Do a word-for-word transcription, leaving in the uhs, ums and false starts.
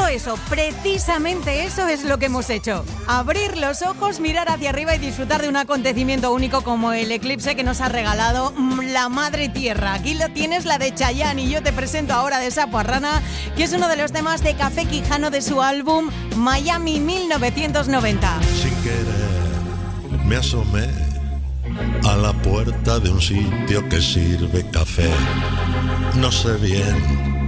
justo eso, precisamente eso es lo que hemos hecho. Abrir los ojos, mirar hacia arriba y disfrutar de un acontecimiento único como el eclipse que nos ha regalado la Madre Tierra. Aquí lo tienes, la de Chayanne, y yo te presento ahora de Sapo a Rana, que es uno de los temas de Café Quijano de su álbum Miami mil novecientos noventa. Sin querer me asomé a la puerta de un sitio que sirve café. No sé bien